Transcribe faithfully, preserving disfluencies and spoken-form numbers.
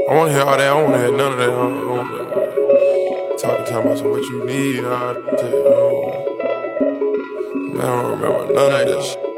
I wanna hear all that, I don't wanna hear none of that. I don't, I don't, talking, talking about some what you need, I tell you, I don't, I don't remember none of this.